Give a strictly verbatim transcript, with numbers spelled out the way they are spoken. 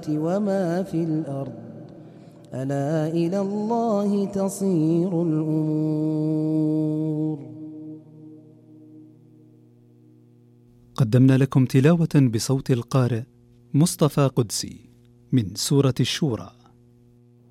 وما في الأرض ألا إلى الله تصير الأمور. قدمنا لكم تلاوة بصوت القارئ مصطفى قدسي من سورة الشورى.